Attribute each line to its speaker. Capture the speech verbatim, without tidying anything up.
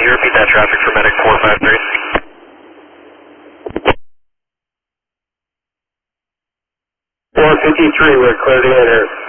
Speaker 1: can you repeat that traffic for medic four five three?
Speaker 2: four fifty-three, we're clear to enter.